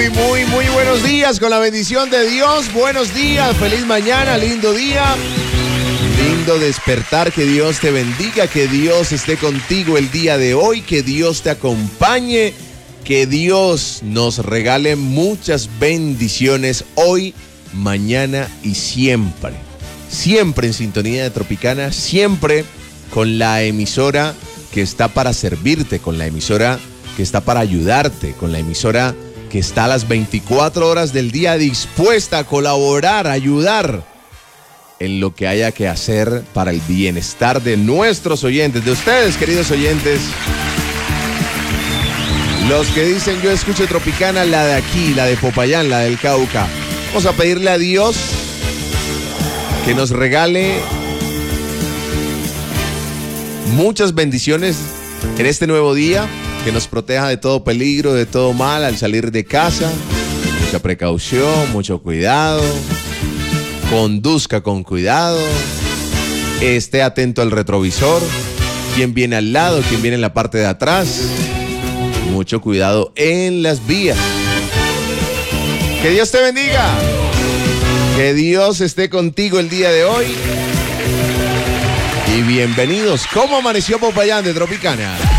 Muy buenos días con la bendición de Dios. Buenos días, feliz mañana, lindo día. Lindo despertar, que Dios te bendiga, que Dios esté contigo el día de hoy, que Dios te acompañe, que Dios nos regale muchas bendiciones hoy, mañana y siempre. Siempre en sintonía de Tropicana, siempre con la emisora que está para servirte, con la emisora que está para ayudarte, con la emisora que está a las 24 horas del día dispuesta a colaborar, a ayudar en lo que haya que hacer para el bienestar de nuestros oyentes, de ustedes, queridos oyentes. Los que dicen yo escucho Tropicana, la de aquí, la de Popayán, la del Cauca. Vamos a pedirle a Dios que nos regale muchas bendiciones en este nuevo día, que nos proteja de todo peligro, de todo mal al salir de casa. Mucha precaución, mucho cuidado. Conduzca con cuidado. Esté atento al retrovisor. Quién viene al lado, quién viene en la parte de atrás. Mucho cuidado en las vías. Que Dios te bendiga. Que Dios esté contigo el día de hoy. Y bienvenidos. ¿Cómo amaneció Popayán de Tropicana?